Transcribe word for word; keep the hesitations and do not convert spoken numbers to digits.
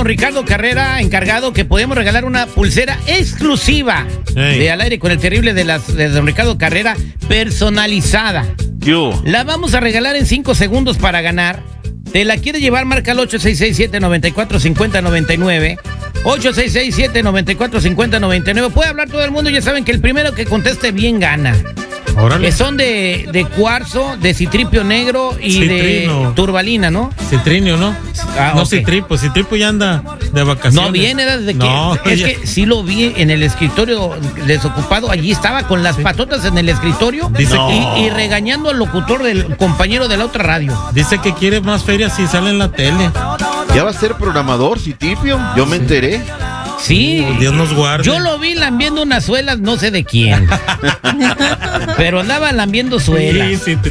don Ricardo Carrera, encargado, que podemos regalar una pulsera exclusiva hey. de Al Aire con el Terrible de, las, de don Ricardo Carrera, personalizada. Yo. La vamos a regalar en cinco segundos para ganar. ¿Te la quiere llevar? Marca al ocho seis seis, siete nueve cuatro, cinco cero nueve nueve. ocho seis seis, siete nueve cuatro, cinco cero nueve nueve. Puede hablar todo el mundo, ya saben que el primero que conteste bien gana. Órale. Que son de, de cuarzo, de citripio negro y Citrino. de turbalina, ¿no? Citrinio, ¿no? Ah, no, okay. Citripo, Citripo ya anda de vacaciones. No viene desde que... No, es ya. que sí lo vi en el escritorio desocupado, allí estaba con las patotas en el escritorio. Dice no. que- y, y regañando al locutor del compañero de la otra radio. Dice que quiere más ferias si sale en la tele. ¿Ya va a ser programador, Citripio? Yo me enteré. Sí, Uh, Dios nos guarde. yo lo vi lambiendo unas suelas, no sé de quién. Pero andaba lambiendo suelas. Sí, Citripo.